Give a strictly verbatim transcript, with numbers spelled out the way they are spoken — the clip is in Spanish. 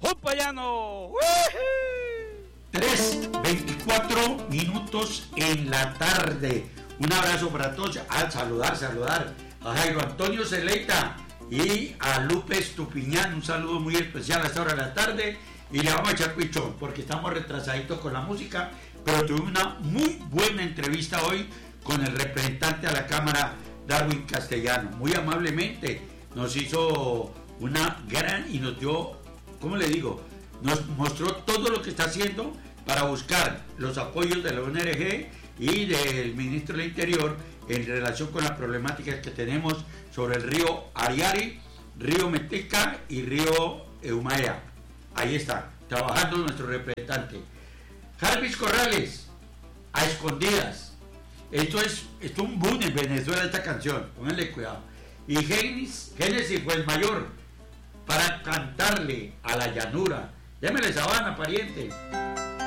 ¡Jopayano! tres veinticuatro minutos en la tarde. Un abrazo para todos. Al saludar, saludar a Jairo Antonio Zeleita y a Lupe Estupiñán. Un saludo muy especial a esta hora de la tarde. Y le vamos a echar pichón porque estamos retrasaditos con la música. Pero tuvimos una muy buena entrevista hoy con el representante a la Cámara, Darwin Castellano. Muy amablemente nos hizo una gran y nos dio, ¿cómo le digo? Nos mostró todo lo que está haciendo para buscar los apoyos de la O N R G y del ministro del Interior en relación con las problemáticas que tenemos sobre el río Ariari, río Meteca y río Eumaea. Ahí está, trabajando nuestro representante. Jarvis Corrales, a escondidas. Esto es, esto es un boom en Venezuela, esta canción, pónganle cuidado. Y Génesis, Génesis fue el mayor para cantarle a la llanura. Démele sabana, pariente.